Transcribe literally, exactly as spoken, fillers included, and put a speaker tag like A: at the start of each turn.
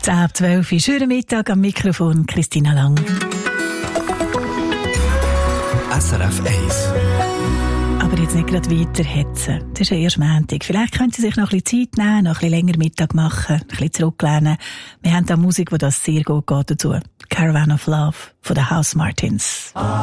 A: zehn ab zwölf Uhr, schönen Mittag am Mikrofon, Christina Lang.
B: S R F eins.
A: Aber jetzt nicht gerade weiter hetzen. Das ist ja erst Montag. Vielleicht können Sie sich noch ein bisschen Zeit nehmen, noch ein bisschen länger Mittag machen, ein bisschen zurücklehnen. Wir haben da Musik, die das sehr gut geht dazu. Caravan of Love von den Housemartins.